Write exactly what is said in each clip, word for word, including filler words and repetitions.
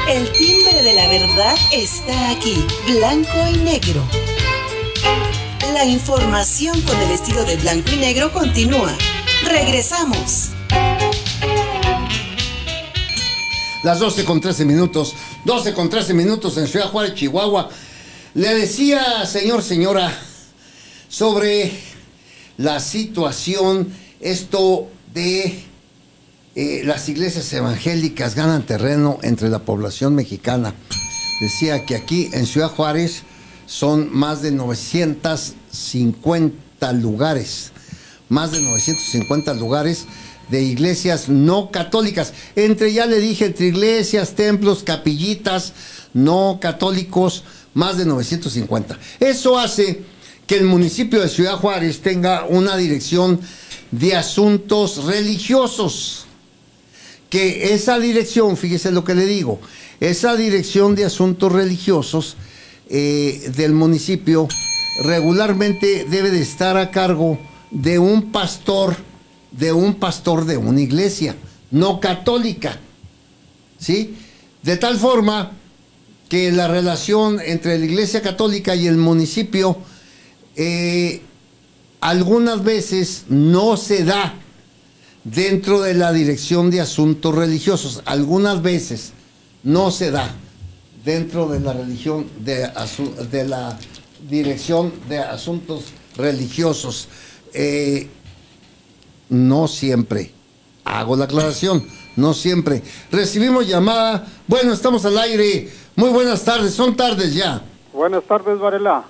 El timbre de la verdad está aquí, blanco y negro. La información con el estilo de blanco y negro continúa. Regresamos. Las doce con trece minutos, doce con trece minutos en Ciudad Juárez, Chihuahua. Le decía, señor, señora, sobre la situación, esto de eh, las iglesias evangélicas ganan terreno entre la población mexicana. Decía que aquí en Ciudad Juárez son más de novecientos cincuenta lugares, más de novecientos cincuenta lugares de iglesias no católicas, entre, ya le dije, entre iglesias, templos, capillitas, no católicos, más de novecientos cincuenta. Eso hace que el municipio de Ciudad Juárez tenga una dirección de asuntos religiosos, que esa dirección, fíjese lo que le digo, esa dirección de asuntos religiosos eh, del municipio regularmente debe de estar a cargo de un pastor, de un pastor de una iglesia no católica, ¿sí? De tal forma que la relación entre la iglesia católica y el municipio eh, algunas veces no se da dentro de la dirección de asuntos religiosos, algunas veces no se da dentro de la religión de, asu de la dirección de asuntos religiosos. Eh, No siempre. Hago la aclaración. No siempre. Recibimos llamada. Bueno, estamos al aire. Muy buenas tardes. Son tardes ya. Buenas tardes, Varela.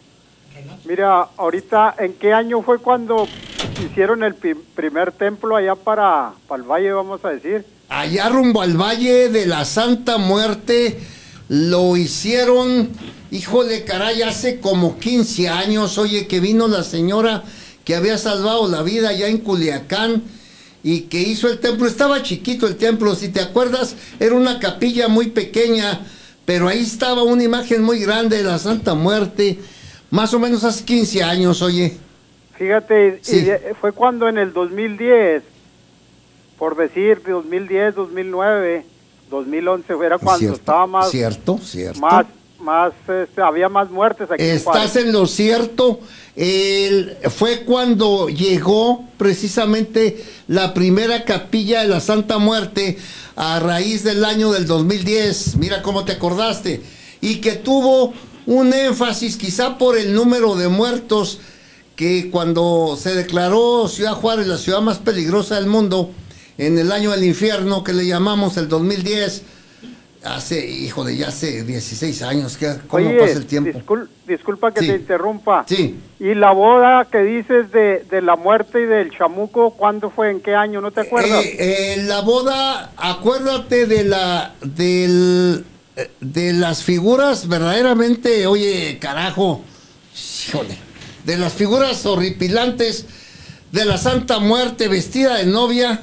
Mira, ahorita, ¿en qué año fue cuando hicieron el primer templo allá para, para el valle, vamos a decir? Allá rumbo al Valle de la Santa Muerte lo hicieron, híjole, caray, hace como quince años. Oye, que vino la señora que había salvado la vida allá en Culiacán y que hizo el templo. Estaba chiquito el templo, si te acuerdas, era una capilla muy pequeña, pero ahí estaba una imagen muy grande de la Santa Muerte, más o menos hace quince años, oye. Fíjate, Sí. y fue cuando en el dos mil diez, por decir, dos mil diez, dos mil nueve, dos mil once, era cuando Cierto, estaba más... Cierto, cierto. Más, más, este, había más muertes aquí. Estás en lo cierto. El, fue cuando llegó precisamente la primera capilla de la Santa Muerte a raíz del año del dos mil diez. Mira cómo te acordaste. Y que tuvo un énfasis quizá por el número de muertos, que cuando se declaró Ciudad Juárez la ciudad más peligrosa del mundo en el año del infierno, que le llamamos el dos mil diez, hace, híjole, ya hace dieciséis años, que ¿cómo Oye, pasa el tiempo? Discul disculpa que Sí. te interrumpa. Sí. Y la boda que dices de, de la muerte y del chamuco, ¿cuándo fue? ¿En qué año? ¿No te acuerdas? Eh, eh, la boda, acuérdate de la, del, de las figuras verdaderamente, oye, carajo, híjole, de las figuras horripilantes de la Santa Muerte vestida de novia,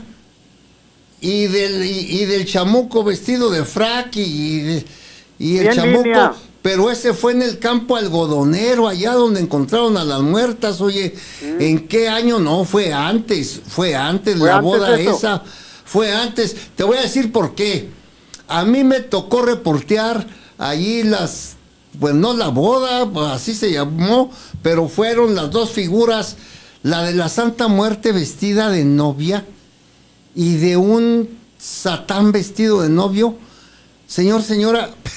y del, y, y del chamuco vestido de frac, y, y el Bien chamuco, línea. pero ese fue en el campo algodonero, allá donde encontraron a las muertas. Oye, mm. ¿en qué año? No, fue antes, fue antes ¿Fue la antes boda eso? esa, fue antes. Te voy a decir por qué. A mí me tocó reportear allí las, pues no la boda, pues así se llamó, pero fueron las dos figuras, la de la Santa Muerte vestida de novia y de un Satán vestido de novio. Señor, señora,